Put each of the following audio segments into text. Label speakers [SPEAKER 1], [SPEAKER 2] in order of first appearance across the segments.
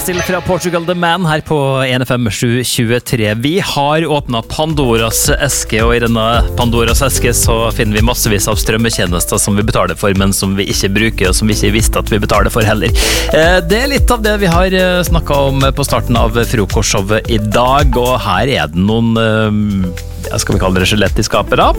[SPEAKER 1] Still fra Portugal The Man her på 1FM723. Vi har åpnet Pandoras eske, og i denne Pandoras eske så finner vi massevis av strømmetjenester som vi betaler for, men som vi ikke bruker, og som vi ikke visste at vi betaler for heller. Det er litt av det vi har snakket om på starten av frokostshowet i dag, og her er det noen, skal vi kalle det skjelett i skapet da?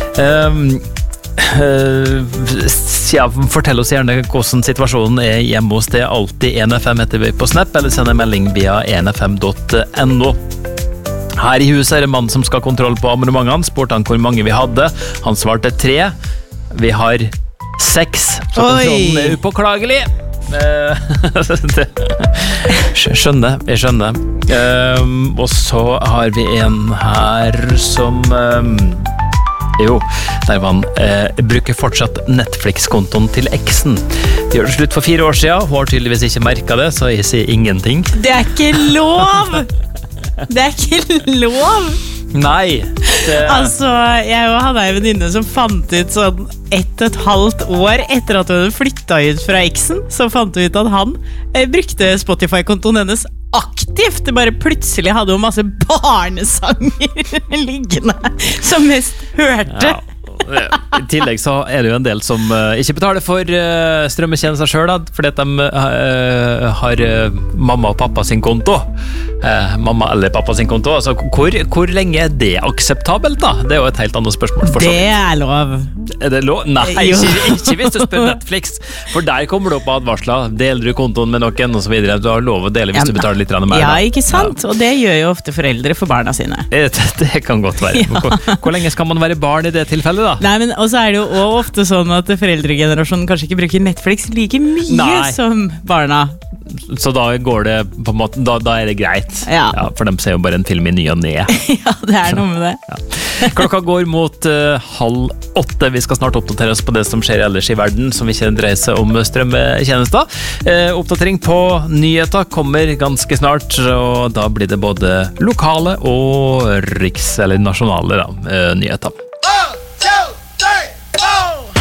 [SPEAKER 1] Fortell oss gjerne hvordan situasjonen er hjemme hos deg. Alltid 1FM heter vi på Snap, eller send en melding via 1fm.no. Her i huset er det en mann som skal ha kontroll på abonnementene. Spurte han hvor mange vi hadde. Han svarte 3. Vi har 6, så kontrollen er upåklagelig. Jeg skjønner. Og så har vi en her som der var han bruker fortsatt Netflix-kontoen til eksen. Det gjør det slutt for 4 år siden. Hun har tydeligvis ikke merket det, så jeg sier ingenting.
[SPEAKER 2] Det er ikke lov! Det er ikke lov!
[SPEAKER 1] Nei.
[SPEAKER 2] Altså, jeg hadde en venninne som fant ut sånn 1,5 år etter at hun hadde flyttet ut fra eksen, så fant hun ut at han brukte Spotify-kontoen hennes aktivt. Det bare plutselig hadde hun masse barnesanger liggende som mest hørte.
[SPEAKER 1] Ja. I tillegg så er det jo en del som ikke betaler for strømmetjenester selv da, fordi at de har mamma og pappa sin konto. Mamma eller pappa sin konto. Altså, hvor lenge er det akseptabelt da? Det er jo et helt annet spørsmål.
[SPEAKER 2] Det er lov.
[SPEAKER 1] Er det lov? Nei, ikke hvis du spør Netflix. For der kommer det opp advarsler. Deler du kontoen med noen og så videre. Du har lov å dele hvis du betaler litt mer.
[SPEAKER 2] Ja, ikke sant? Ja. Og det gjør jo ofte foreldre for barna sine.
[SPEAKER 1] Det kan godt være. Ja. Hvor lenge skal man være barn i det tilfellet da?
[SPEAKER 2] Nei, men også er det jo også ofte sånn at foreldregenerasjonen kanskje ikke bruker Netflix like mye som barna.
[SPEAKER 1] Så da går det på en måte, da er det greit. Ja, for de ser jo bare en film i ny og ne.
[SPEAKER 2] Ja, det er noe med det.
[SPEAKER 1] Ja. Klokka går mot 7:30. Vi skal snart oppdatere oss på det som skjer ellers i verden, som ikke dreier seg om strømmetjenester. Oppdatering på nyheter kommer ganske snart, og da blir det både lokale og eller nasjonale nyheter.